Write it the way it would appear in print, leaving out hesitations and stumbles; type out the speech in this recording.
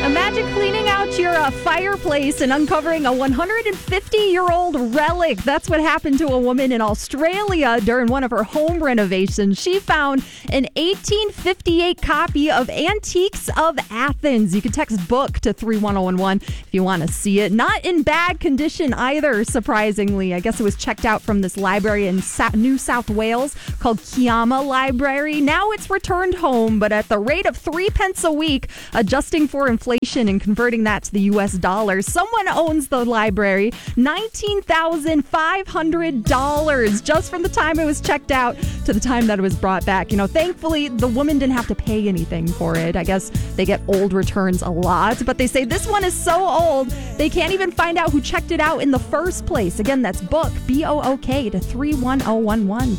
Imagine cleaning out your fireplace and uncovering a 150-year-old relic. That's what happened to a woman in Australia during one of her home renovations. She found an 1858 copy of Antiques of Athens. You can text book to 31011 if you want to see it. Not in bad condition either, surprisingly. I guess it was checked out from this library in New South Wales called Kiama Library. Now it's returned home, but at the rate of 3 pence a week, adjusting for inflation and converting that to the U.S. dollar. Someone owns the library, $19,500 just from the time it was checked out to the time that it was brought back. Thankfully, the woman didn't have to pay anything for it. I guess they get old returns a lot, but they say this one is so old, they can't even find out who checked it out in the first place. Again, that's book, BOOK, to 31011.